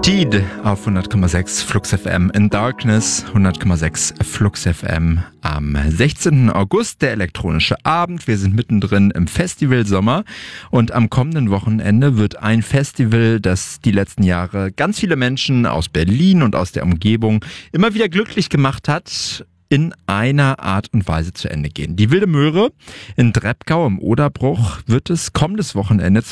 Steed auf 100,6 Flux FM, in Darkness 100,6 Flux FM am 16. August, der elektronische Abend. Wir sind mittendrin im Festivalsommer und am kommenden Wochenende wird ein Festival, das die letzten Jahre ganz viele Menschen aus Berlin und aus der Umgebung immer wieder glücklich gemacht hat, in einer Art und Weise zu Ende gehen. Die Wilde Möhre in Dreppgau im Oderbruch wird es kommendes Wochenende